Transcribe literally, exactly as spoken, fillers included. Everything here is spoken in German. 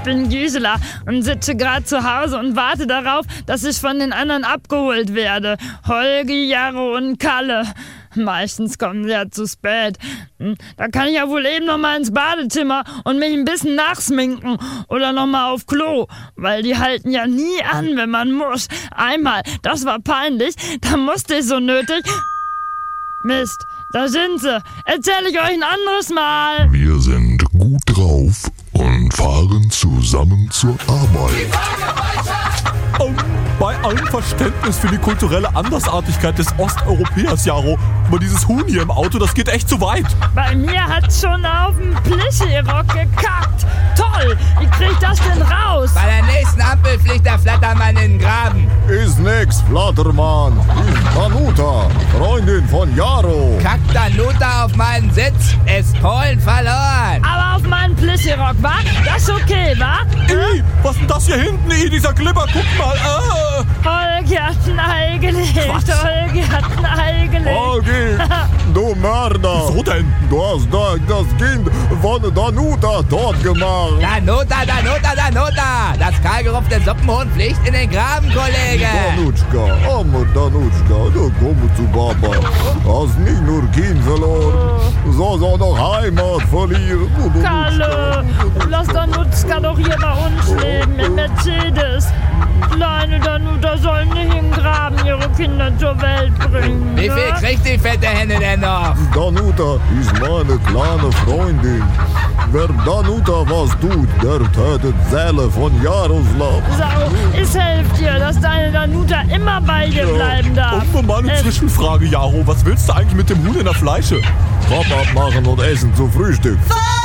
bin Gisela und sitze gerade zu Hause und warte darauf, dass ich von den anderen abgeholt werde. Holgi, Jaro und Kalle. Meistens kommen sie ja zu spät. Da kann ich ja wohl eben noch mal ins Badezimmer und mich ein bisschen nachsminken oder noch mal auf Klo, weil die halten ja nie an, wenn man muss. Einmal, das war peinlich, da musste ich so nötig... Mist, da sind sie. Erzähle ich euch ein anderes Mal. Wir sind gut drauf und fahren zusammen zur Arbeit. Um, bei allem Verständnis für die kulturelle Andersartigkeit des Osteuropäers, Jaro, aber dieses Huhn hier im Auto, das geht echt zu weit. Bei mir hat's schon auf dem Plischi-Rock gekackt. Toll, wie krieg ich das denn raus? Bei der nächsten Ampel fliegt der Flattermann in den Graben. Ist nix, Flattermann. Ist Danuta, Freundin von Jaro. Kackt Danuta auf meinen Sitz, ist Polen verloren. Aber auf meinen Plischi-Rock, wa? Das ist okay, wa? Ih, was denn das hier hinten? Ih, dieser Glibber, guck mal. Ah. Holgi hat ein Ei gelegt. Was? Holgi hat ein Ei gelegt. Holgi, du Mörder. Wieso denn? Du hast da das Kind von Danuta tot gemacht. Danuta, Danuta, Danuta. Das kahlgerupfte Suppenhuhn fliegt in den Graben, Kollege. Danutschka, arme Danutschka, du komm zu Papa. Hast nicht nur Kind verloren, sondern noch Heimat verlieren. Du Kalle, lass Danutzka doch hier bei uns leben, im Mercedes. Kleine Danuta soll nicht in den Graben ihre Kinder zur Welt bringen. Wie viel ne? kriegt die fette Henne denn noch? Danuta ist meine kleine Freundin. Wer Danuta was tut, der tötet Seele von Jaroslav. Sau, es hilft dir, dass deine Danuta immer bei dir bleiben darf. Und mal eine Äh, Zwischenfrage, Jaro. Was willst du eigentlich mit dem Huhn in der Fleische? Pop abmachen und essen zum Frühstück.